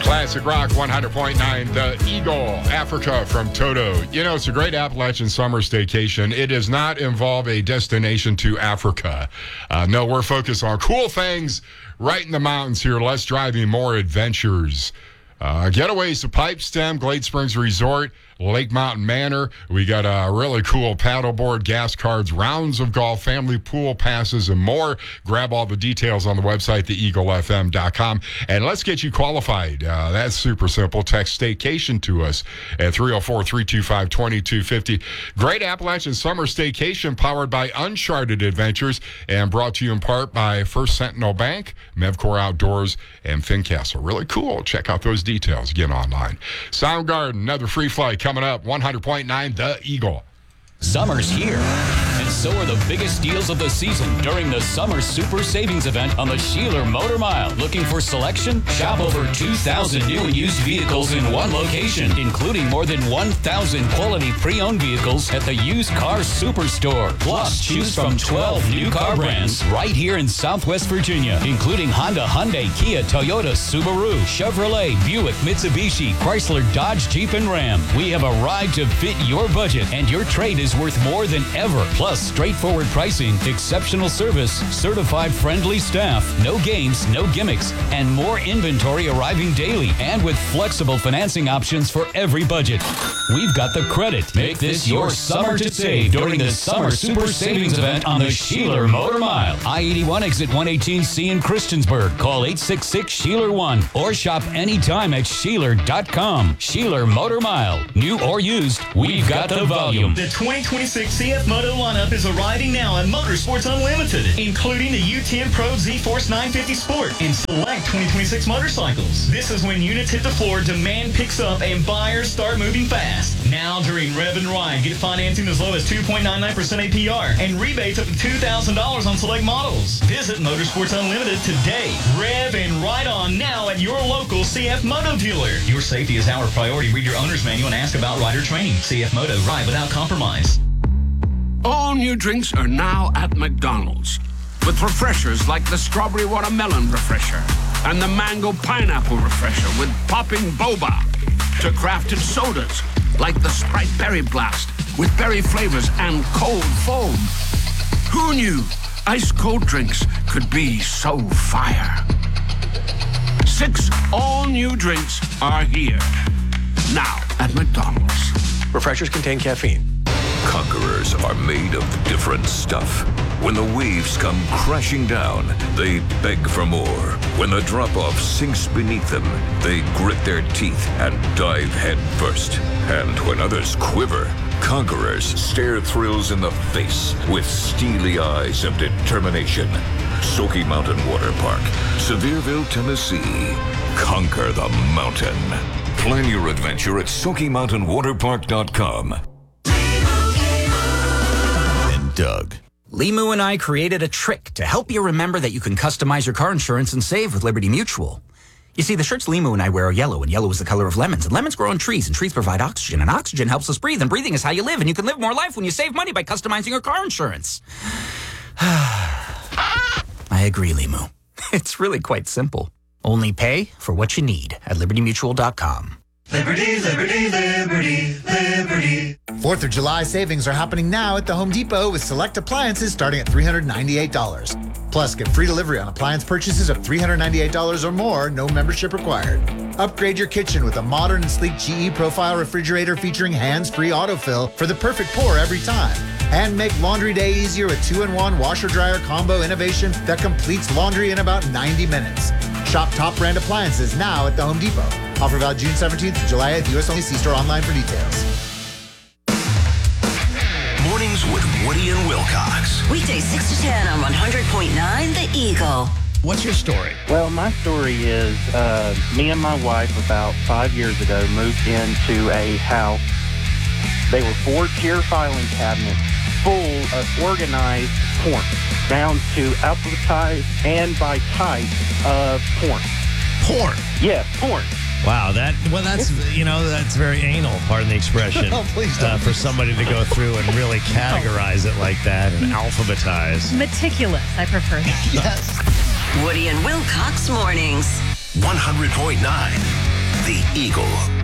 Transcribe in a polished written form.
Classic Rock 100.9, The Eagle, Africa from Toto. You know, it's a great Appalachian summer staycation. It does not involve a destination to Africa. No, we're focused on cool things right in the mountains here. Less driving, more adventures. Getaways to Pipestem, Glade Springs Resort, Lake Mountain Manor. We got a really cool paddleboard, gas cards, rounds of golf, family pool passes, and more. Grab all the details on the website, theeaglefm.com. And let's get you qualified. That's super simple. Text staycation to us at 304-325-2250. Great Appalachian summer staycation powered by Uncharted Adventures and brought to you in part by First Sentinel Bank, Mevcor Outdoors, and Fincastle. Really cool. Check out those details again online. Soundgarden, another free flight coming up, 100.9 The Eagle. Summer's here, and so are the biggest deals of the season during the Summer Super Savings Event on the Sheeler Motor Mile. Looking for selection? Shop over 2,000 new and used vehicles in one location, including more than 1,000 quality pre-owned vehicles at the Used Car Superstore. Plus, choose from 12 new car brands right here in Southwest Virginia, including Honda, Hyundai, Kia, Toyota, Subaru, Chevrolet, Buick, Mitsubishi, Chrysler, Dodge, Jeep, and Ram. We have a ride to fit your budget, and your trade is worth more than ever. Plus, straightforward pricing, exceptional service, certified friendly staff, no games, no gimmicks, and more inventory arriving daily, and with flexible financing options for every budget. We've got the credit. Make this your summer to save during the Summer Super Savings Event on the Sheeler Motor Mile. I-81 exit 118C in Christiansburg. Call 866-SHEELER1 or shop anytime at Sheeler.com. Sheeler Motor Mile. New or used, we've got the volume. The 2026 CF Moto lineup is arriving now at Motorsports Unlimited, including the U10 Pro Z-Force 950 Sport and select 2026 motorcycles. This is when units hit the floor, demand picks up, and buyers start moving fast. Now during Rev and Ride, get financing as low as 2.99% APR and rebates up to $2,000 on select models. Visit Motorsports Unlimited today. Rev and Ride on now at your local CF Moto dealer. Your safety is our priority. Read your owner's manual and ask about rider training. CF Moto, ride without compromise. All new drinks are now at McDonald's, with refreshers like the Strawberry Watermelon Refresher and the Mango Pineapple Refresher with popping boba, to crafted sodas like the Sprite Berry Blast with berry flavors and cold foam. Who knew ice-cold drinks could be so fire? 6 all-new drinks are here, now at McDonald's. Refreshers contain caffeine. Conquerors are made of different stuff. When the waves come crashing down, they beg for more. When the drop-off sinks beneath them, they grit their teeth and dive head first. And when others quiver, conquerors stare thrills in the face with steely eyes of determination. Smoky Mountain Water Park, Sevierville, Tennessee. Conquer the mountain. Plan your adventure at SmokyMountainWaterPark.com. Doug. Limu and I created a trick to help you remember that you can customize your car insurance and save with Liberty Mutual. You see, the shirts Limu and I wear are yellow, and yellow is the color of lemons, and lemons grow on trees, and trees provide oxygen, and oxygen helps us breathe, and breathing is how you live, and you can live more life when you save money by customizing your car insurance. I agree, Limu. It's really quite simple. Only pay for what you need at libertymutual.com. Liberty, liberty, liberty, liberty. 4th of July savings are happening now at the Home Depot with select appliances starting at $398. Plus, get free delivery on appliance purchases of $398 or more, no membership required. Upgrade your kitchen with a modern and sleek GE Profile refrigerator featuring hands-free autofill for the perfect pour every time. And make laundry day easier with 2-in-1 washer-dryer combo innovation that completes laundry in about 90 minutes. Shop top brand appliances now at the Home Depot. Offer valid June 17th to July 8th. U.S. only. See store online for details. Mornings with Woody and Wilcox. Weekdays 6 to 10 on 100.9 The Eagle. What's your story? Well, my story is me and my wife about 5 years ago moved into a house. They were 4-tier filing cabinets full of organized porn, down to alphabetized and by type of porn. Porn? Yes, porn. Wow, that's very anal, pardon the expression. Oh, please don't. For somebody to go through and really categorize it like that and alphabetize. Meticulous, I prefer that. Yes. Woody and Wilcox mornings. 100.9 The Eagle.